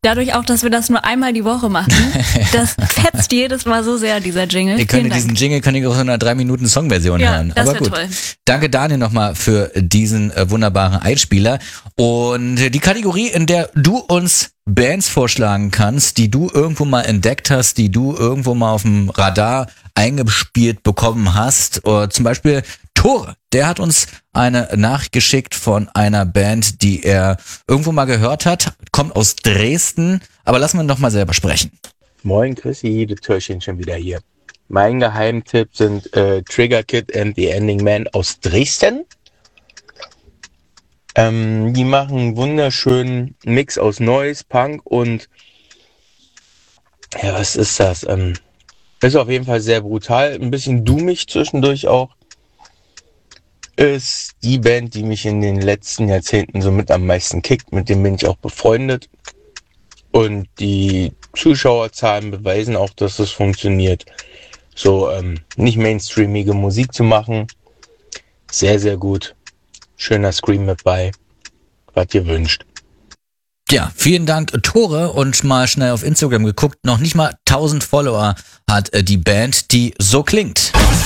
dadurch auch, dass wir das nur einmal die Woche machen, das fetzt jedes Mal so sehr, dieser Jingle. Diesen Jingle könnt ihr auch in einer 3-Minuten-Songversion hören. Das Aber gut. toll. Danke Daniel nochmal für diesen wunderbaren Einspieler. Und die Kategorie, in der du uns Bands vorschlagen kannst, die du irgendwo mal entdeckt hast, die du irgendwo mal auf dem Radar eingespielt bekommen hast. Oder zum Beispiel Tore, der hat uns eine Nachricht geschickt von einer Band, die er irgendwo mal gehört hat, kommt aus Dresden, aber lassen wir ihn doch mal selber sprechen. Moin Chrissy, das Türchen schon wieder hier. Mein Geheimtipp sind Trigger Kid and the Ending Man aus Dresden. Die machen einen wunderschönen Mix aus Noise, Punk und ja, was ist das? Ist auf jeden Fall sehr brutal, ein bisschen doomig zwischendurch auch. Ist die Band, die mich in den letzten Jahrzehnten so mit am meisten kickt, mit dem bin ich auch befreundet. Und die Zuschauerzahlen beweisen auch, dass es funktioniert. So nicht mainstreamige Musik zu machen, sehr, sehr gut. Schöner Scream mit bei, was ihr wünscht. Ja, vielen Dank, Tore. Und mal schnell auf Instagram geguckt, noch nicht mal 1000 Follower hat die Band, die so klingt.